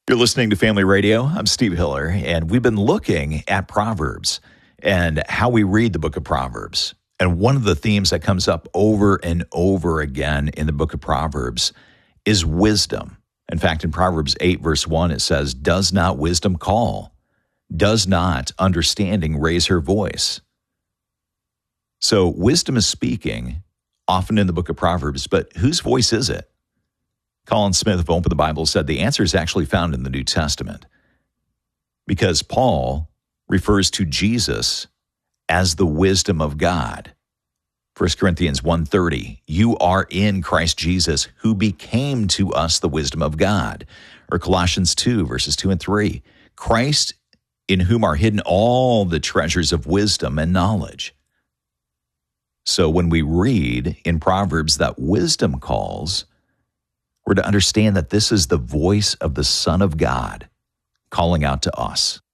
You're listening to Family Radio. I'm Steve Hiller, and we've been looking at Proverbs and how we read the book of Proverbs. And one of the themes that comes up over and over again in the book of Proverbs is wisdom. In fact, in Proverbs 8, verse 1, it says, "Does not wisdom call? Does not understanding raise her voice?" So wisdom is speaking, often in the book of Proverbs, but whose voice is it? Colin Smith of Open the Bible said the answer is actually found in the New Testament, because Paul refers to Jesus as the wisdom of God. 1 Corinthians 1:30, "You are in Christ Jesus, who became to us the wisdom of God." Or Colossians 2, verses 2 and 3, "Christ, in whom are hidden all the treasures of wisdom and knowledge." So when we read in Proverbs that wisdom calls, we're to understand that this is the voice of the Son of God calling out to us.